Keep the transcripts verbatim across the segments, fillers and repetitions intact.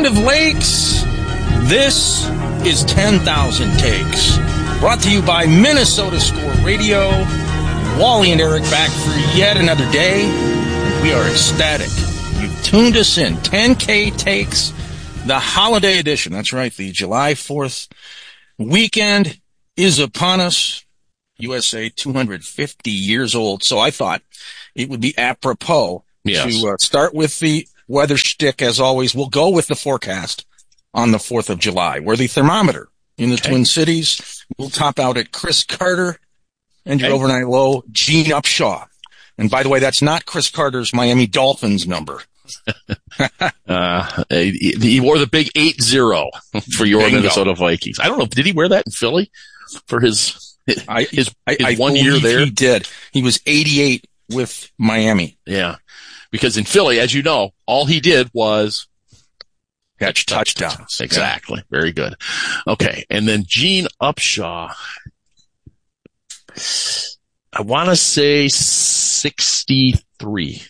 of Lakes. This is ten thousand Takes, brought to you by Minnesota Score Radio. Wally and Eric back for yet another day. We are ecstatic. You've tuned us in. ten K Takes, the holiday edition. That's right, the July fourth weekend is upon us. U S A two hundred fifty years old, so I thought it would be apropos yes. to uh, start with the weather shtick. As always, we'll go with the forecast on the fourth of July, where the thermometer in the okay. Twin Cities will top out at Chris Carter and your okay. overnight low, Gene Upshaw. And by the way, that's not Chris Carter's Miami Dolphins number. uh, he wore the big eight zero for your Bingo. Minnesota Vikings. I don't know. Did he wear that in Philly for his... I, his, I, his I one year there? He did. He was eighty-eight with Miami. Yeah. Because in Philly, as you know, all he did was catch touchdowns. touchdowns. Exactly. Yeah. Very good. Okay. And then Gene Upshaw, I want to say sixty-three.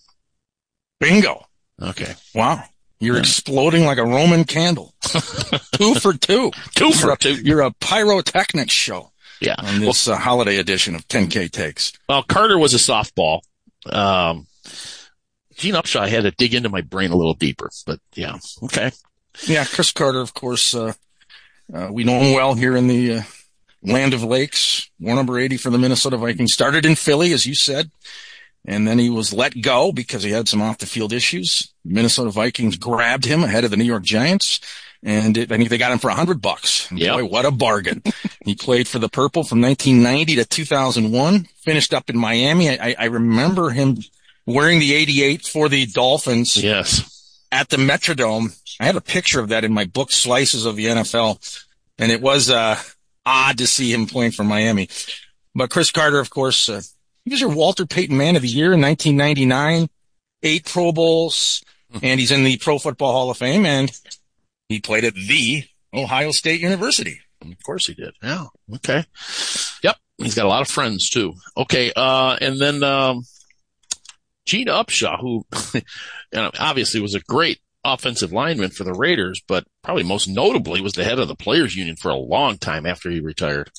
Bingo. Okay. Wow. You're yeah. exploding like a Roman candle. two for two. Two for you're a, two. You're a pyrotechnics show. Yeah. On this well, uh, holiday edition of ten K Takes. Well, Carter was a softball. Um, Gene Upshaw had to dig into my brain a little deeper, but yeah. Okay. Yeah. Chris Carter, of course, uh, uh, we know him well here in the uh, land of lakes. War number eighty for the Minnesota Vikings. Started in Philly, as you said. And then he was let go because he had some off-the-field issues. Minnesota Vikings grabbed him ahead of the New York Giants, and it, I think they got him for a hundred bucks. Yep. Boy, what a bargain! He played for the Purple from nineteen ninety to two thousand one. Finished up in Miami. I, I remember him wearing the eighty-eight for the Dolphins. Yes, at the Metrodome. I have a picture of that in my book, Slices of the N F L, and it was uh, odd to see him playing for Miami. But Chris Carter, of course. Uh, He was your Walter Payton Man of the Year in nineteen ninety-nine, eight Pro Bowls, and he's in the Pro Football Hall of Fame, and he played at the Ohio State University. Of course he did. Yeah. Okay. Yep. He's got a lot of friends, too. Okay. Uh, and then um, Gene Upshaw, who you know, obviously was a great offensive lineman for the Raiders, but probably most notably was the head of the Players Union for a long time after he retired.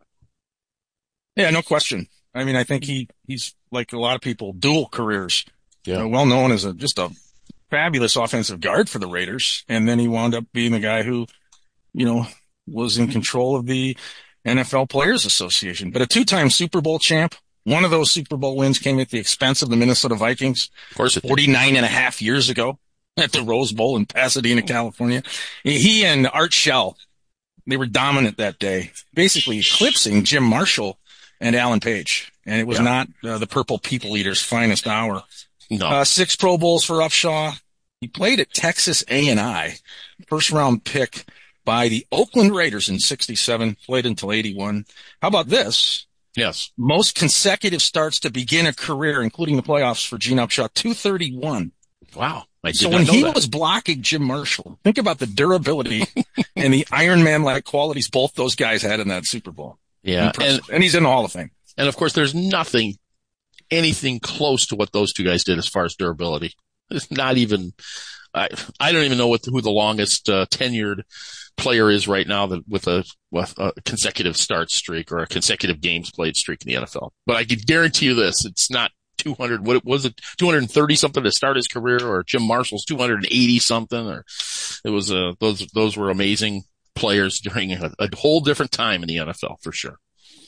Yeah, no question. I mean, I think he, he's like a lot of people, dual careers. Yeah. Uh, well known as a, just a fabulous offensive guard for the Raiders. And then he wound up being the guy who, you know, was in control of the N F L Players Association. But a two-time Super Bowl champ. One of those Super Bowl wins came at the expense of the Minnesota Vikings. Of course it did. forty-nine and a half years ago at the Rose Bowl in Pasadena, California. He and Art Shell, they were dominant that day, basically eclipsing Jim Marshall and Alan Page. And it was yeah. not uh, the Purple People Eater's finest hour. No. Uh, six Pro Bowls for Upshaw. He played at Texas A and I, first round pick by the Oakland Raiders in sixty-seven, played until eighty-one. How about this? Yes. Most consecutive starts to begin a career, including the playoffs for Gene Upshaw, two thirty-one. Wow. I did so not when know he that. was blocking Jim Marshall, think about the durability and the Iron Man-like qualities both those guys had in that Super Bowl. Yeah, and, and he's in the Hall of Fame. And of course, there's nothing, anything close to what those two guys did as far as durability. It's not even, I, I don't even know what who the longest uh, tenured player is right now that with a with a consecutive start streak or a consecutive games played streak in the N F L. But I can guarantee you this: it's not two hundred. What was it? two hundred thirty something to start his career, or Jim Marshall's two hundred eighty something, or it was uh, those those were amazing players during a, a whole different time in the N F L for sure.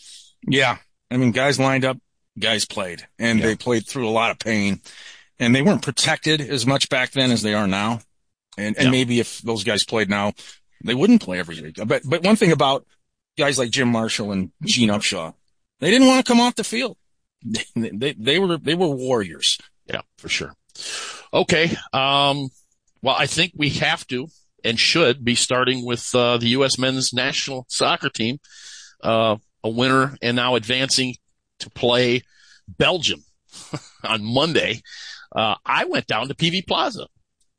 Yeah. I mean, guys lined up, guys played, and yeah. they played through a lot of pain, and they weren't protected as much back then as they are now. And, and yeah. maybe if those guys played now, they wouldn't play every week. But, but one thing about guys like Jim Marshall and Gene Upshaw, they didn't want to come off the field. They, they, they were, they were warriors. Yeah, for sure. Okay. Um, well, I think we have to and should be starting with uh, the U S men's national soccer team, uh, a winner and now advancing to play Belgium on Monday. Uh, I went down to P V Plaza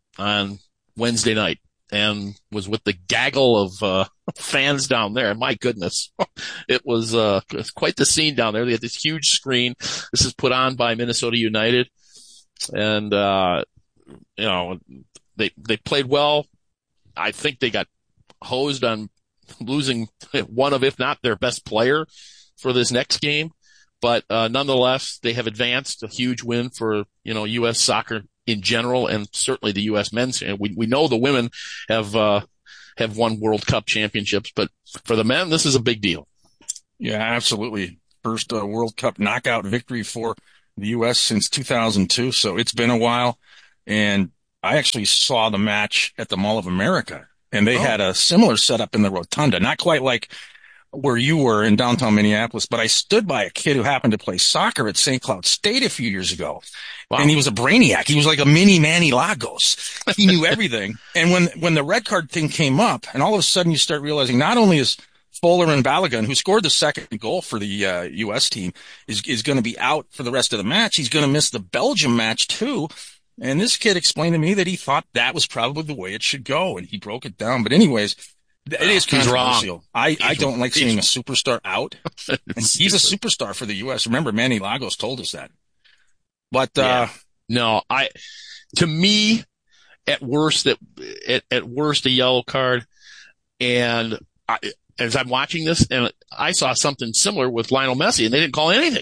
on Wednesday night and was with the gaggle of uh, fans down there. And my goodness, it was, uh, it was quite the scene down there. They had this huge screen. This is put on by Minnesota United. And, uh, you know, they, they played well. I think they got hosed on losing one of, if not their best player for this next game. But, uh, nonetheless, they have advanced, a huge win for, you know, U S soccer in general, and certainly the U S men's. And we, we know the women have, uh, have won World Cup championships, but for the men, this is a big deal. Yeah, absolutely. First uh, World Cup knockout victory for the U S since two thousand two. So it's been a while. And I actually saw the match at the Mall of America, and they oh. had a similar setup in the rotunda, not quite like where you were in downtown Minneapolis, but I stood by a kid who happened to play soccer at Saint Cloud State a few years ago. Wow. And he was a brainiac. He was like a mini Manny Lagos. He knew everything. And when, when the red card thing came up, and all of a sudden you start realizing not only is Fuller and Balogun, who scored the second goal for the uh, U S team, is, is going to be out for the rest of the match. He's going to miss the Belgium match too. And this kid explained to me that he thought that was probably the way it should go, and he broke it down. But anyways, it is controversial. I, I don't like seeing a superstar out. And he's a superstar for the U S. Remember, Manny Lagos told us that. But, uh, yeah. no, I, to me, at worst, at, at, at worst, a yellow card. And I, as I'm watching this, and I saw something similar with Lionel Messi, and they didn't call anything.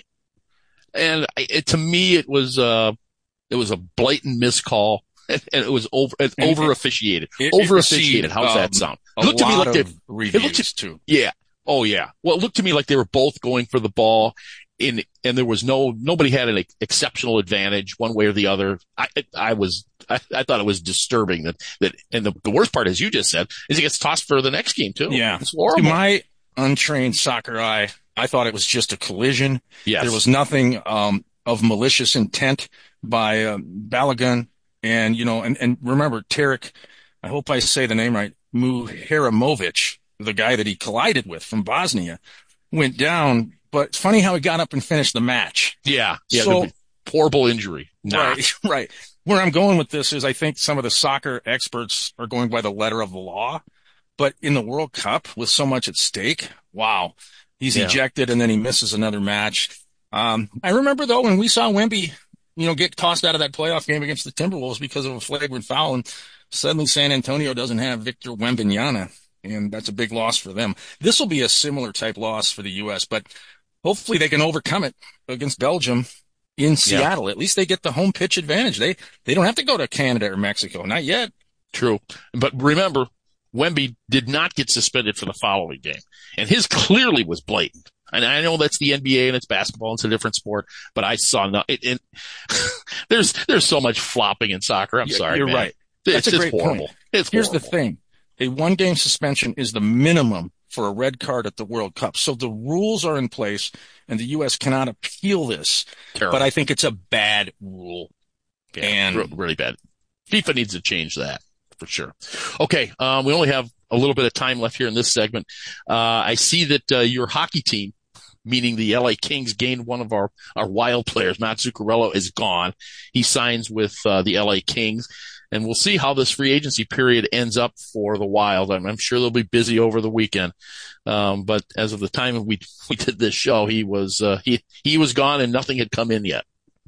And it, to me, it was, uh, it was a blatant miscall. And it was over, it over officiated, over officiated. How's um, that sound? It looked to me like they, it looked to, too. Yeah. Oh yeah. Well, it looked to me like they were both going for the ball in, and there was no, nobody had an exceptional advantage one way or the other. I, I was, I, I thought it was disturbing that, that, and the, the worst part, as you just said, is it gets tossed for the next game too. Yeah. It's horrible. To my untrained soccer eye, I thought it was just a collision. Yes. There was nothing, um, of malicious intent by, uh, Balogun. And, you know, and, and remember, Tarek, I hope I say the name right, Muharamovic, the guy that he collided with from Bosnia, went down. But it's funny how he got up and finished the match. Yeah. Yeah. So, horrible injury. Nah. Right. Right. Where I'm going with this is I think some of the soccer experts are going by the letter of the law. But in the World Cup, with so much at stake, wow, he's yeah. ejected and then he misses another match. Um, I remember, though, when we saw Wemby, you know, get tossed out of that playoff game against the Timberwolves because of a flagrant foul, and suddenly San Antonio doesn't have Victor Wembanyama, and that's a big loss for them. This will be a similar type loss for the U S, but hopefully they can overcome it against Belgium in Seattle. Yeah. At least they get the home pitch advantage. They they don't have to go to Canada or Mexico. Not yet. True. But remember, Wemby did not get suspended for the following game, and his clearly was blatant. And I know that's the N B A and it's basketball and it's a different sport, but I saw no, it, it there's, there's so much flopping in soccer. I'm yeah, sorry, You're man. right. It's That's a just great horrible. Point. It's Here's horrible. the thing. A one game suspension is the minimum for a red card at the World Cup. So the rules are in place and the U S cannot appeal this, Terrible. But I think it's a bad rule. Yeah, and re- really bad. FIFA needs to change that for sure. Okay. Um, we only have a little bit of time left here in this segment. Uh, I see that, uh, your hockey team, meaning the L A Kings, gained one of our, our Wild players. Matt Zuccarello is gone. He signs with uh, the L A Kings, and we'll see how this free agency period ends up for the Wild. I'm, I'm sure they'll be busy over the weekend. Um, but as of the time we we did this show, he was uh, he he was gone and nothing had come in yet.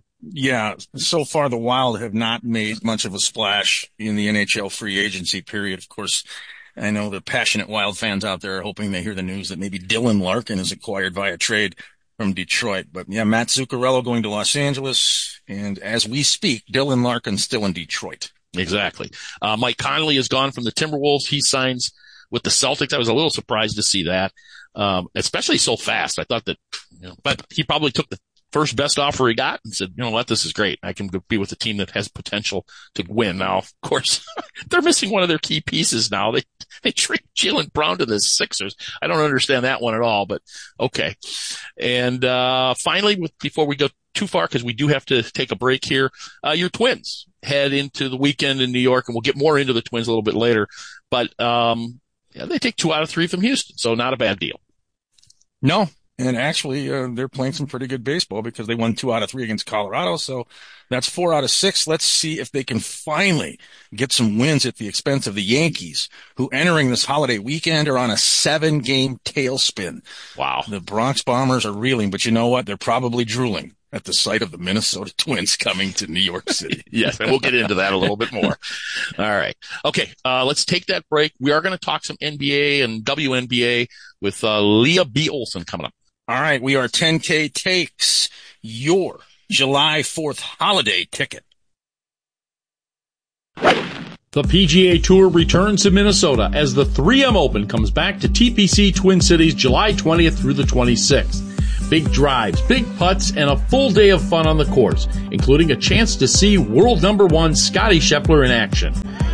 Yeah, so far the Wild have not made much of a splash in the N H L free agency period. Of course, I know the passionate Wild fans out there are hoping they hear the news that maybe Dylan Larkin is acquired via trade from Detroit. But yeah, Matt Zuccarello going to Los Angeles. And as we speak, Dylan Larkin's still in Detroit. Exactly. Uh, Mike Conley is gone from the Timberwolves. He signs with the Celtics. I was a little surprised to see that, um, especially so fast. I thought that, you know, but he probably took the first best offer he got and said, you know what, this is great. I can be with a team that has potential to win. Now, of course, they're missing one of their key pieces now. They, they trade Jaylen Brown to the Sixers. I don't understand that one at all, but okay. And, uh, finally, with, before we go too far, because we do have to take a break here, uh, your Twins head into the weekend in New York, and we'll get more into the Twins a little bit later. But, um, yeah, they take two out of three from Houston, so not a bad deal. No. And actually, uh, they're playing some pretty good baseball because they won two out of three against Colorado. So that's four out of six. Let's see if they can finally get some wins at the expense of the Yankees, who entering this holiday weekend are on a seven game tailspin. Wow. The Bronx Bombers are reeling, but you know what? They're probably drooling at the sight of the Minnesota Twins coming to New York City. Yes, and we'll get into that a little bit more. All right. Okay, uh, let's take that break. We are going to talk some N B A and W N B A with uh, Leah B. Olson coming up. All right, we are ten K Takes, your July fourth holiday ticket. The P G A Tour returns to Minnesota as the three M Open comes back to T P C Twin Cities July twentieth through the twenty-sixth. Big drives, big putts, and a full day of fun on the course, including a chance to see world number one Scottie Scheffler in action.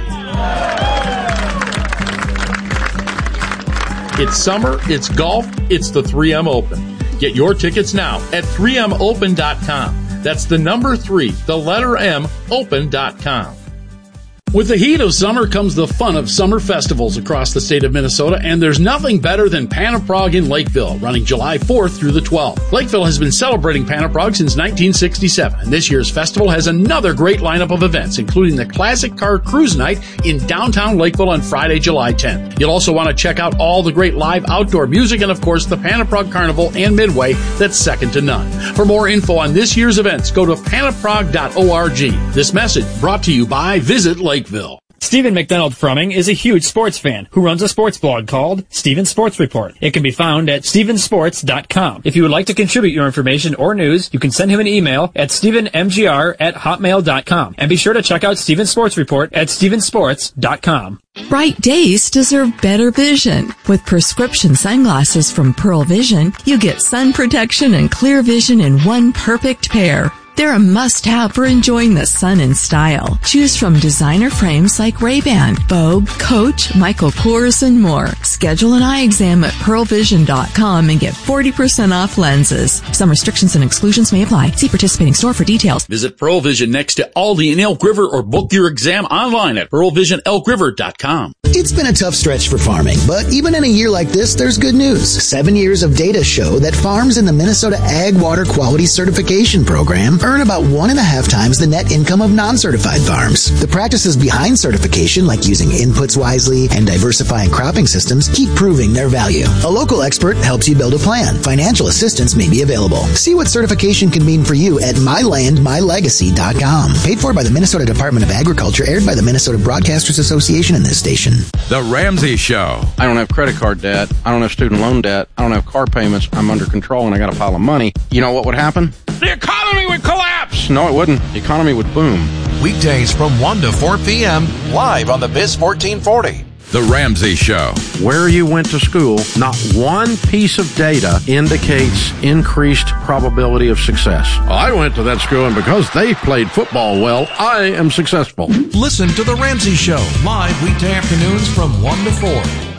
It's summer, it's golf, it's the three M Open. Get your tickets now at three m open dot com. That's the number three, the letter M, open dot com. With the heat of summer comes the fun of summer festivals across the state of Minnesota, and there's nothing better than Panaprog in Lakeville, running July fourth through the twelfth. Lakeville has been celebrating Panaprog since nineteen sixty-seven, and this year's festival has another great lineup of events, including the Classic Car Cruise Night in downtown Lakeville on Friday, July tenth. You'll also want to check out all the great live outdoor music and, of course, the Panaprog Carnival and Midway that's second to none. For more info on this year's events, go to panaprog dot org. This message brought to you by Visit Lakeville. Stephen McDonald Frumming is a huge sports fan who runs a sports blog called Stephen Sports Report. It can be found at stephen sports dot com. If you would like to contribute your information or news, you can send him an email at stephen m g r at hotmail dot com. And be sure to check out Stephen Sports Report at stephen sports dot com. Bright days deserve better vision. With prescription sunglasses from Pearl Vision, you get sun protection and clear vision in one perfect pair. They're a must-have for enjoying the sun in style. Choose from designer frames like Ray-Ban, Vogue, Coach, Michael Kors, and more. Schedule an eye exam at pearl vision dot com and get forty percent off lenses. Some restrictions and exclusions may apply. See participating store for details. Visit Pearl Vision next to Aldi in Elk River or book your exam online at pearl vision elk river dot com. It's been a tough stretch for farming, but even in a year like this, there's good news. Seven years of data show that farms in the Minnesota Ag Water Quality Certification Program earn about one and a half times the net income of non-certified farms. The practices behind certification, like using inputs wisely and diversifying cropping systems, keep proving their value. A local expert helps you build a plan. Financial assistance may be available. See what certification can mean for you at my land my legacy dot com. Paid for by the Minnesota Department of Agriculture, aired by the Minnesota Broadcasters Association and this station. The Ramsey Show. I don't have credit card debt. I don't have student loan debt. I don't have car payments. I'm under control and I got a pile of money. You know what would happen? The economy would collapse. No, it wouldn't. The economy would boom. Weekdays from one to four p.m. live on the Biz fourteen forty. The Ramsey Show. Where you went to school, not one piece of data indicates increased probability of success. I went to that school, and because they played football well, I am successful. Listen to The Ramsey Show, live weekday afternoons from one to four.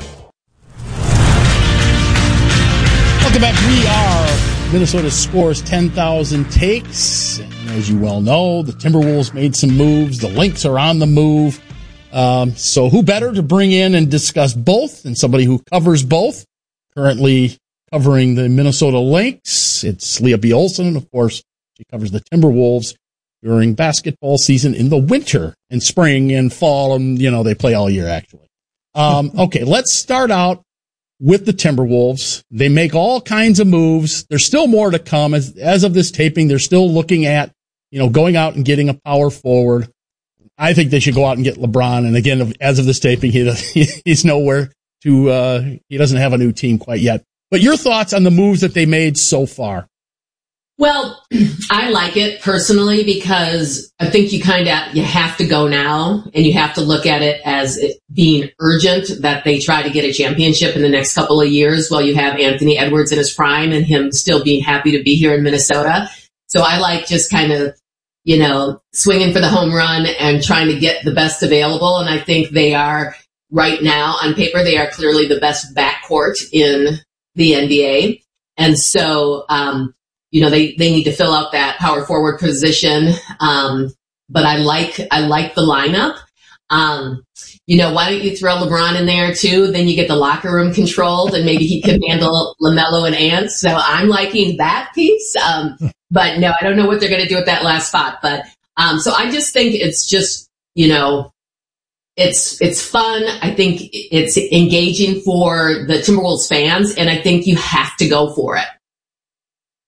Welcome back. We are Minnesota Scores ten thousand Takes. And as you well know, the Timberwolves made some moves. The Lynx are on the move. Um, so who better to bring in and discuss both than somebody who covers both? Currently covering the Minnesota Lynx, it's Leah B. Olson, and of course, she covers the Timberwolves during basketball season in the winter and spring and fall, and, you know, they play all year, actually. Um, okay, let's start out with the Timberwolves. They make all kinds of moves. There's still more to come. As, as of this taping, they're still looking at, you know, going out and getting a power forward. I think they should go out and get LeBron. And again, as of this taping, he he's nowhere to, uh, he doesn't have a new team quite yet. But your thoughts on the moves that they made so far? Well, I like it personally because I think you kind of, you have to go now and you have to look at it as it being urgent that they try to get a championship in the next couple of years while you have Anthony Edwards in his prime and him still being happy to be here in Minnesota. So I like just kind of, you know, swinging for the home run and trying to get the best available. And I think they are right now on paper, they are clearly the best backcourt in the N B A. And so, um, you know, they, they need to fill out that power forward position. Um, but I like, I like the lineup. Um, you know, why don't you throw LeBron in there too? Then you get the locker room controlled and maybe he can handle LaMelo and Ant. So I'm liking that piece. Um, but no, I don't know what they're going to do with that last spot. But, um, so I just think it's just, you know, it's, it's fun. I think it's engaging for the Timberwolves fans. And I think you have to go for it.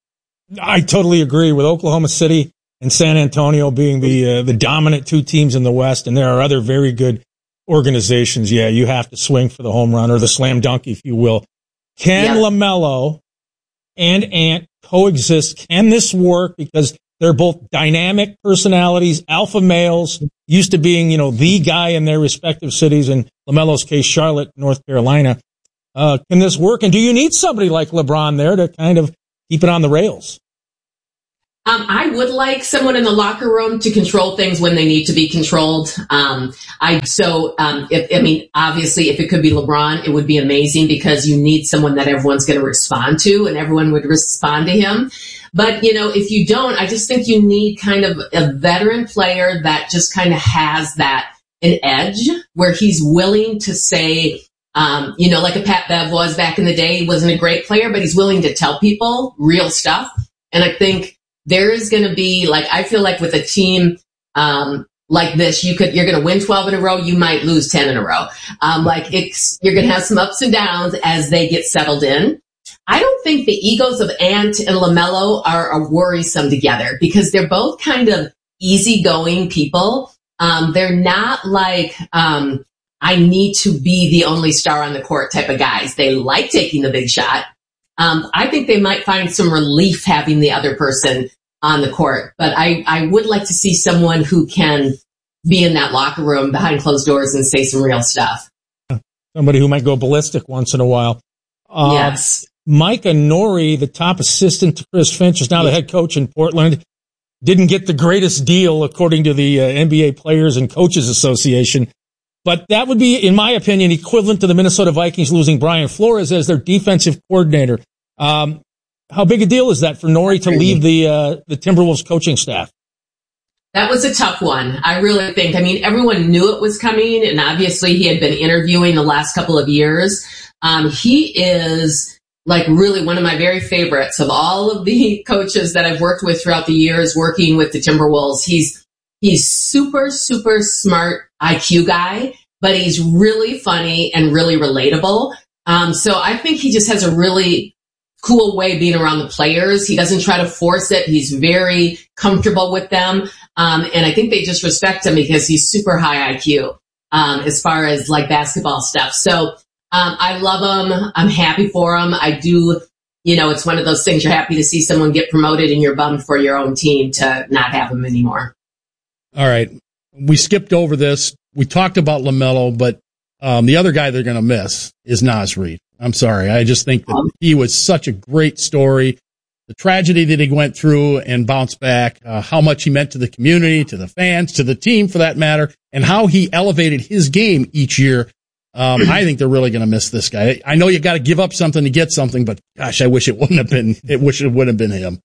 I totally agree with Oklahoma City and San Antonio being the uh, the dominant two teams in the West, and there are other very good organizations. Yeah, you have to swing for the home run or the slam dunk, if you will. Can yeah. LaMelo and Ant coexist? Can this work? Because they're both dynamic personalities, alpha males, used to being, you know, the guy in their respective cities. In LaMelo's case, Charlotte, North Carolina. Uh, can this work? And do you need somebody like LeBron there to kind of keep it on the rails? Um, I would like someone in the locker room to control things when they need to be controlled. Um, I so um, if, I mean, obviously, if it could be LeBron, it would be amazing because you need someone that everyone's going to respond to, and everyone would respond to him. But you know, if you don't, I just think you need kind of a veteran player that just kind of has that an edge where he's willing to say, um, you know, like a Pat Bev was back in the day. He wasn't a great player, but he's willing to tell people real stuff. And I think there is going to be, like, I feel like with a team um, like this, you could, you're going to win twelve in a row. You might lose ten in a row. Um, like, it's, you're going to have some ups and downs as they get settled in. I don't think the egos of Ant and LaMelo are, are worrisome together because they're both kind of easygoing people. Um, they're not like, um, I need to be the only star on the court type of guys. They like taking the big shot. Um, I think they might find some relief having the other person on the court, but I, I would like to see someone who can be in that locker room behind closed doors and say some real stuff. Somebody who might go ballistic once in a while. Uh, yes. Micah Nori, the top assistant to Chris Finch, is now the head coach in Portland. Didn't get the greatest deal according to the uh, N B A Players and Coaches Association. But that would be, in my opinion, equivalent to the Minnesota Vikings losing Brian Flores as their defensive coordinator. Um, how big a deal is that for Nori to leave the uh, the Timberwolves coaching staff? That was a tough one. I really think. I mean, everyone knew it was coming, and obviously he had been interviewing the last couple of years. Um, he is like really one of my very favorites of all of the coaches that I've worked with throughout the years working with the Timberwolves. He's he's super, super smart I Q guy, but he's really funny and really relatable. Um, so I think he just has a really cool way being around the players. He doesn't try to force it. He's very comfortable with them. Um, and I think they just respect him because he's super high I Q, um, as far as like basketball stuff. So, um, I love him. I'm happy for him. I do, you know, it's one of those things you're happy to see someone get promoted and you're bummed for your own team to not have him anymore. All right. We skipped over this. We talked about LaMelo, but, um, the other guy they're going to miss is Naz Reid. I'm sorry. I just think that he was such a great story. The tragedy that he went through and bounced back, uh, how much he meant to the community, to the fans, to the team for that matter, and how he elevated his game each year. Um, I think they're really going to miss this guy. I know you got to give up something to get something, but gosh, I wish it wouldn't have been, it wish it would have been him.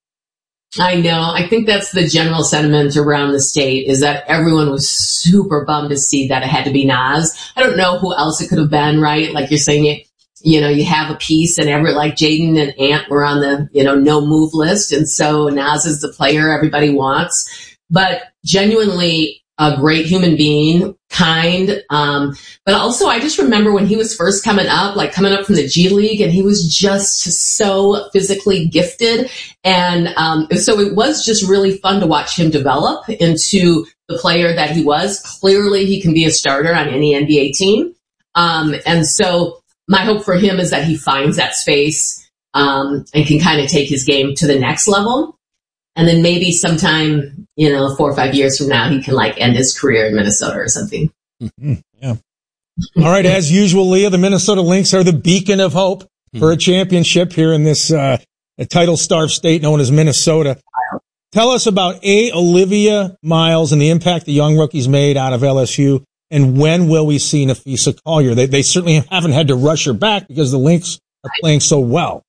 I know. I think that's the general sentiment around the state is that everyone was super bummed to see that it had to be Naz. I don't know who else it could have been, right? Like you're saying, you, you know, you have a piece and every, like Jaden and Ant were on the, you know, no move list. And so Naz is the player everybody wants, but genuinely a great human being, kind. Um, but also I just remember when he was first coming up, like coming up from the G League, and he was just so physically gifted. And, um, so it was just really fun to watch him develop into the player that he was. Clearly he can be a starter on any N B A team. Um, and so my hope for him is that he finds that space, um, and can kind of take his game to the next level. And then maybe sometime, you know, four or five years from now, he can like end his career in Minnesota or something. Mm-hmm. Yeah. All right. As usual, Leah, the Minnesota Lynx are the beacon of hope mm-hmm. for a championship here in this uh, title-starved state known as Minnesota. Tell us about A, Olivia Miles and the impact the young rookies made out of L S U. And when will we see Napheesa Collier? They, they certainly haven't had to rush her back because the Lynx are playing so well.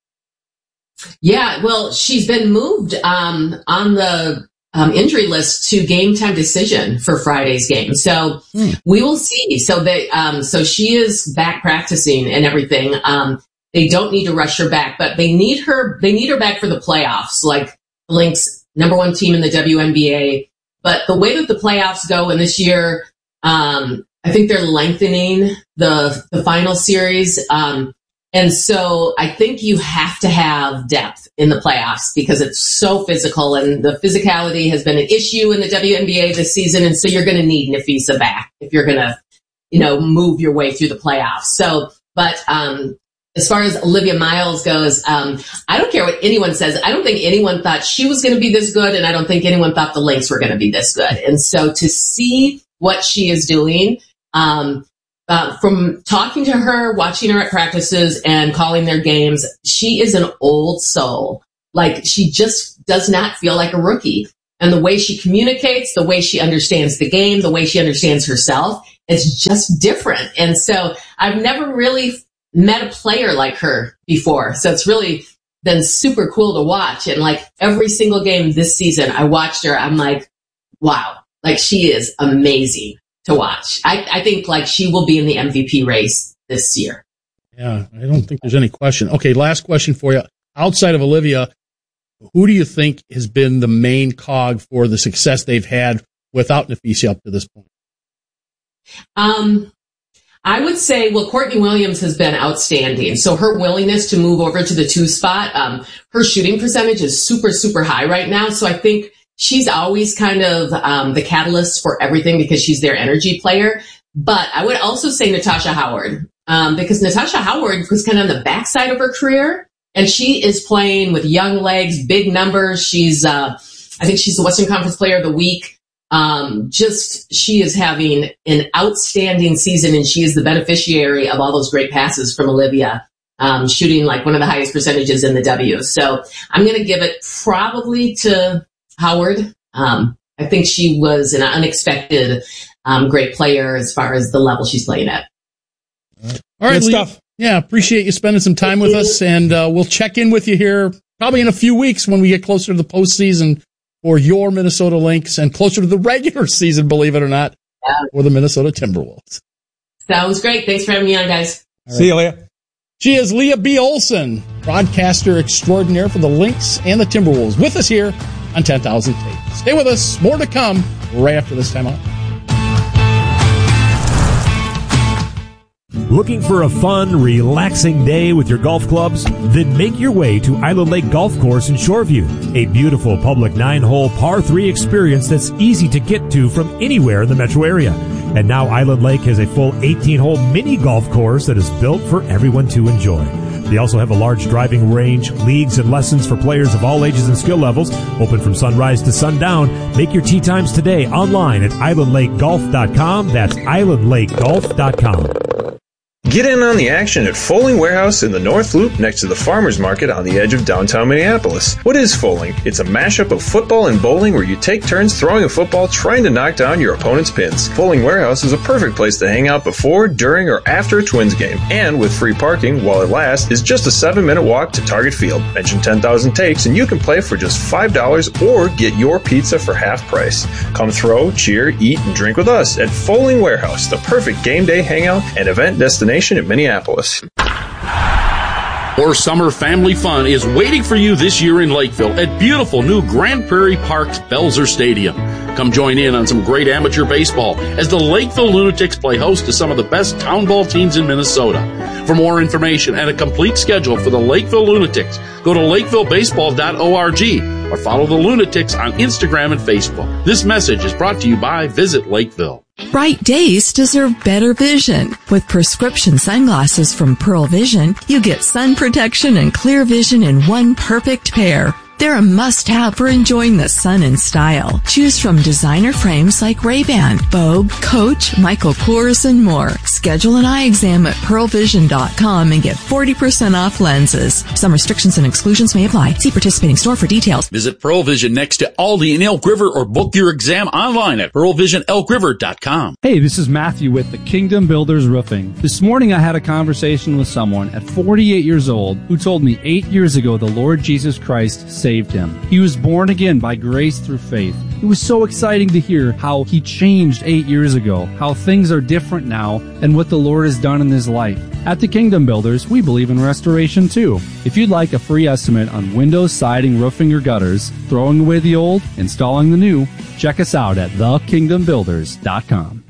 Yeah, well, she's been moved um, on the um, injury list to game time decision for Friday's game. So mm. we will see. So they, um, so she is back practicing and everything. Um, they don't need to rush her back, but they need her. They need her back for the playoffs. Like the Lynx, number one team in the W N B A. But the way that the playoffs go, and this year, um, I think they're lengthening the the final series. Um, And so I think you have to have depth in the playoffs because it's so physical, and the physicality has been an issue in the W N B A this season. And so you're going to need Nafisa back if you're going to, you know, move your way through the playoffs. So, but, um, as far as Olivia Miles goes, um, I don't care what anyone says. I don't think anyone thought she was going to be this good, and I don't think anyone thought the Lynx were going to be this good. And so to see what she is doing, um, Uh, from talking to her, watching her at practices and calling their games, she is an old soul. Like, she just does not feel like a rookie. And the way she communicates, the way she understands the game, the way she understands herself, it's just different. And so I've never really met a player like her before. So it's really been super cool to watch. And like every single game this season, I watched her. I'm like, wow, like she is amazing to watch. I, I think like she will be in the M V P race this year. Yeah, I don't think there's any question. Okay, last question for you. Outside of Olivia, who do you think has been the main cog for the success they've had without Nafisa up to this point? Um, I would say, well, Courtney Williams has been outstanding. So her willingness to move over to the two spot, um, her shooting percentage is super, super high right now. So I think she's always kind of um, the catalyst for everything because she's their energy player. But I would also say Natasha Howard, um, because Natasha Howard was kind of on the backside of her career, and she is playing with young legs, big numbers. She's, uh, I think she's the Western Conference Player of the Week. Um, just, she is having an outstanding season, and she is the beneficiary of all those great passes from Olivia, um, shooting like one of the highest percentages in the W. So I'm going to give it probably to Howard. Um, I think she was an unexpected, um, great player as far as the level she's playing at. All right, good stuff. Yeah, appreciate you spending some time with us, and uh, we'll check in with you here probably in a few weeks when we get closer to the postseason for your Minnesota Lynx and closer to the regular season, believe it or not, yeah, for the Minnesota Timberwolves. Sounds great. Thanks for having me on, guys. Right. See you, Leah. She is Leah B. Olson, broadcaster extraordinaire for the Lynx and the Timberwolves, with us here on ten thousand Takes. Stay with us. More to come right after this time out. Looking for a fun, relaxing day with your golf clubs? Then make your way to Island Lake Golf Course in Shoreview, a beautiful public nine-hole par three experience that's easy to get to from anywhere in the metro area. And now Island Lake has a full eighteen-hole mini golf course that is built for everyone to enjoy. They also have a large driving range, leagues, and lessons for players of all ages and skill levels, open from sunrise to sundown. Make your tee times today online at island lake golf dot com. That's island lake golf dot com. Get in on the action at Foaling Warehouse in the North Loop next to the Farmers Market on the edge of downtown Minneapolis. What is Foaling? It's a mashup of football and bowling where you take turns throwing a football trying to knock down your opponent's pins. Foaling Warehouse is a perfect place to hang out before, during, or after a Twins game. And with free parking, while it lasts, is just a seven minute walk to Target Field. Mention ten thousand Takes and you can play for just five dollars or get your pizza for half price. Come throw, cheer, eat, and drink with us at Foaling Warehouse, the perfect game day hangout and event destination at Minneapolis. More summer family fun is waiting for you this year in Lakeville at beautiful new Grand Prairie Park's Belzer Stadium. Come join in on some great amateur baseball as the Lakeville Lunatics play host to some of the best town ball teams in Minnesota. For more information and a complete schedule for the Lakeville Lunatics, go to lakeville baseball dot org or follow the Lunatics on Instagram and Facebook. This message is brought to you by Visit Lakeville. Bright days deserve better vision. With prescription sunglasses from Pearl Vision, you get sun protection and clear vision in one perfect pair. They're a must-have for enjoying the sun in style. Choose from designer frames like Ray-Ban, Vogue, Coach, Michael Kors, and more. Schedule an eye exam at pearl vision dot com and get forty percent off lenses. Some restrictions and exclusions may apply. See participating store for details. Visit Pearl Vision next to Aldi in Elk River or book your exam online at pearl vision elk river dot com. Hey, this is Matthew with the Kingdom Builders Roofing. This morning I had a conversation with someone at forty-eight years old who told me eight years ago the Lord Jesus Christ saved him. He was born again by grace through faith. It was so exciting to hear how he changed eight years ago, how things are different now, and what the Lord has done in his life. At the Kingdom Builders, we believe in restoration too. If you'd like a free estimate on windows, siding, roofing, or gutters, throwing away the old, installing the new, check us out at the kingdom builders dot com.